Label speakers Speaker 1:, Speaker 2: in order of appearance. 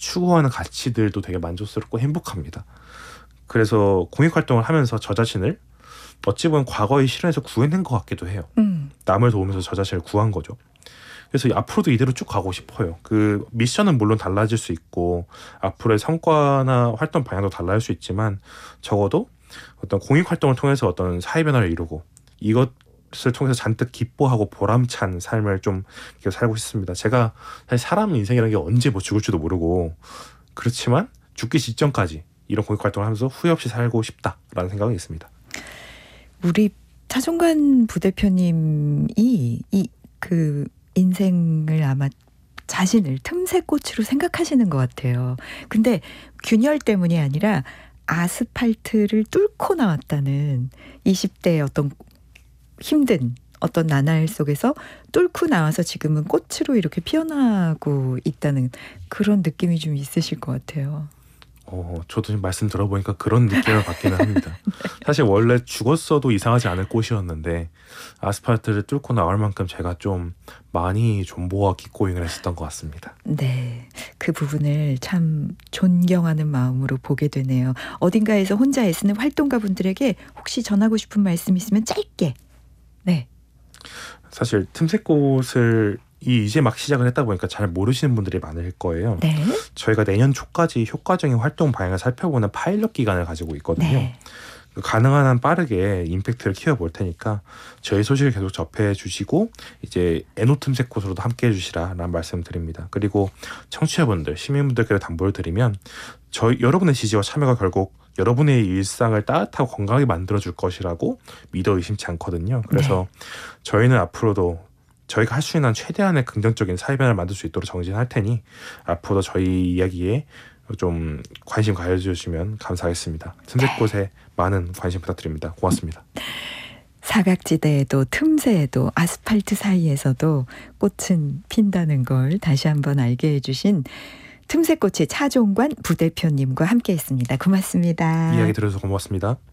Speaker 1: 추구하는 가치들도 되게 만족스럽고 행복합니다. 그래서 공익활동을 하면서 저 자신을 어찌 보면 과거의 실현에서 구해낸 것 같기도 해요. 남을 도우면서 저 자신을 구한 거죠. 그래서 앞으로도 이대로 쭉 가고 싶어요. 그 미션은 물론 달라질 수 있고 앞으로의 성과나 활동 방향도 달라질 수 있지만 적어도 어떤 공익활동을 통해서 어떤 사회 변화를 이루고 이것을 통해서 잔뜩 기뻐하고 보람찬 삶을 좀 계속 살고 싶습니다. 제가 사실 사람 인생이라는 게 언제 뭐 죽을지도 모르고 그렇지만 죽기 직전까지 이런 공익활동을 하면서 후회 없이 살고 싶다라는 생각이 있습니다.
Speaker 2: 우리 차종관 부대표님이 그 인생을 아마 자신을 틈새꽃으로 생각하시는 것 같아요. 근데 균열 때문이 아니라 아스팔트를 뚫고 나왔다는 20대의 어떤 힘든 어떤 나날 속에서 뚫고 나와서 지금은 꽃으로 이렇게 피어나고 있다는 그런 느낌이 좀 있으실 것 같아요.
Speaker 1: 저도 지금 말씀 들어보니까 그런 느낌을 받기는 합니다. 사실 원래 죽었어도 이상하지 않을 꽃이었는데 아스팔트를 뚫고 나올 만큼 제가 좀 많이 존버와 기꺼잉을 했었던 것 같습니다.
Speaker 2: 네, 그 부분을 참 존경하는 마음으로 보게 되네요. 어딘가에서 혼자 애쓰는 활동가 분들에게 혹시 전하고 싶은 말씀 있으면 짧게. 네.
Speaker 1: 사실 틈새꽃을 이제 막 시작을 했다 보니까 잘 모르시는 분들이 많을 거예요.
Speaker 2: 네.
Speaker 1: 저희가 내년 초까지 효과적인 활동 방향을 살펴보는 파일럿 기간을 가지고 있거든요.
Speaker 2: 네.
Speaker 1: 가능한 한 빠르게 임팩트를 키워볼 테니까 저희 소식을 계속 접해 주시고 이제 애노틈새꽃으로도 함께 해주시라라는 말씀 드립니다. 그리고 청취자분들, 시민분들께도 당부를 드리면 여러분의 지지와 참여가 결국 여러분의 일상을 따뜻하고 건강하게 만들어줄 것이라고 믿어 의심치 않거든요. 그래서 저희는 앞으로도 저희가 할 수 있는 최대한의 긍정적인 사회변화를 만들 수 있도록 정진할 테니 앞으로도 저희 이야기에 좀 관심 가져주시면 감사하겠습니다. 틈새꽃에 많은 관심 부탁드립니다. 고맙습니다.
Speaker 2: 사각지대에도 틈새에도 아스팔트 사이에서도 꽃은 핀다는 걸 다시 한번 알게 해주신 틈새꽃의 차종관 부대표님과 함께했습니다. 고맙습니다.
Speaker 1: 이야기 들어줘서 고맙습니다.